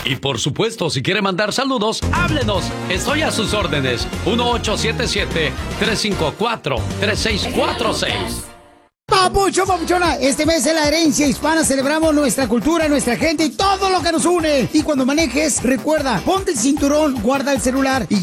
Y por supuesto, si quiere mandar saludos, háblenos. Estoy a sus órdenes. 1877-354-3646. Papucho, papuchona, este mes en la herencia hispana celebramos nuestra cultura, nuestra gente y todo lo que nos une. Y cuando manejes, recuerda, ponte el cinturón, guarda el celular y